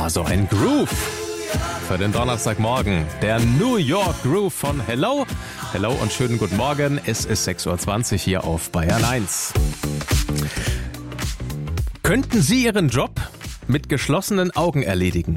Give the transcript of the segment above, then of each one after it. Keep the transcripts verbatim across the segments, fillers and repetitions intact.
Oh, so ein Groove für den Donnerstagmorgen. Der New York Groove von Hello. Hello und schönen guten Morgen. Es ist sechs Uhr zwanzig hier auf Bayern eins. Könnten Sie Ihren Job mit geschlossenen Augen erledigen?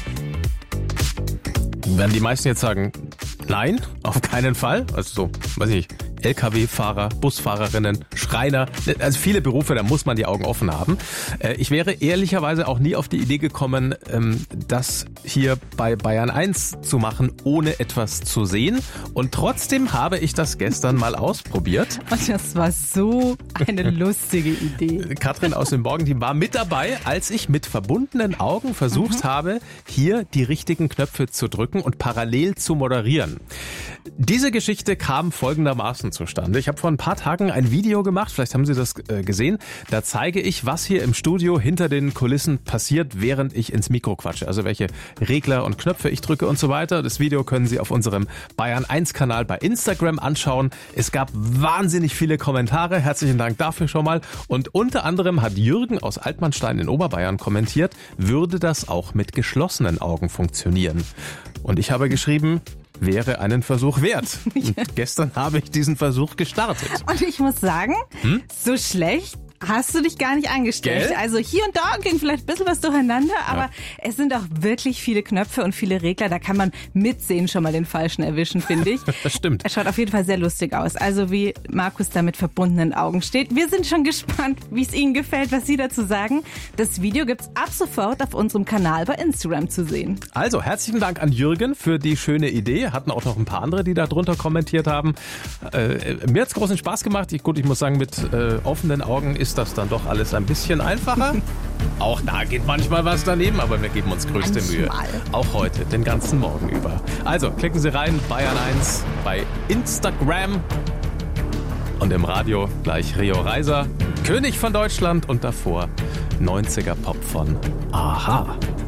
Werden die meisten jetzt sagen, nein, auf keinen Fall. Also so, weiß ich nicht. L K W-Fahrer, Busfahrerinnen, Schreiner, also viele Berufe, da muss man die Augen offen haben. Ich wäre ehrlicherweise auch nie auf die Idee gekommen, das hier bei Bayern eins zu machen, ohne etwas zu sehen. Und trotzdem habe ich das gestern mal ausprobiert. Und das war so eine lustige Idee. Katrin aus dem Morgenteam war mit dabei, als ich mit verbundenen Augen versucht mhm. habe, hier die richtigen Knöpfe zu drücken und parallel zu moderieren. Diese Geschichte kam folgendermaßen zustande. Ich habe vor ein paar Tagen ein Video gemacht, vielleicht haben Sie das äh, gesehen. Da zeige ich, was hier im Studio hinter den Kulissen passiert, während ich ins Mikro quatsche. Also welche Regler und Knöpfe ich drücke und so weiter. Das Video können Sie auf unserem Bayern eins Kanal bei Instagram anschauen. Es gab wahnsinnig viele Kommentare. Herzlichen Dank dafür schon mal. Und unter anderem hat Jürgen aus Altmannstein in Oberbayern kommentiert, würde das auch mit geschlossenen Augen funktionieren? Und ich habe geschrieben, wäre einen Versuch wert. Und gestern habe ich diesen Versuch gestartet. Und ich muss sagen, hm? so schlecht hast du dich gar nicht angestellt. Gell? Also hier und da ging vielleicht ein bisschen was durcheinander, aber ja. es sind auch wirklich viele Knöpfe und viele Regler. Da kann man mitsehen schon mal den Falschen erwischen, finde ich. Das stimmt. Er schaut auf jeden Fall sehr lustig aus. Also wie Markus da mit verbundenen Augen steht. Wir sind schon gespannt, wie es Ihnen gefällt, was Sie dazu sagen. Das Video gibt's ab sofort auf unserem Kanal bei Instagram zu sehen. Also herzlichen Dank an Jürgen für die schöne Idee. Hatten auch noch ein paar andere, die da drunter kommentiert haben. Äh, mir hat's großen Spaß gemacht. Ich, gut, ich muss sagen, mit äh, offenen Augen ist das dann doch alles ein bisschen einfacher. Auch da geht manchmal was daneben, aber wir geben uns größte Mühe. Auch heute, den ganzen Morgen über. Also klicken Sie rein, Bayern eins bei Instagram und im Radio gleich Rio Reiser, König von Deutschland und davor neunziger Pop von Aha.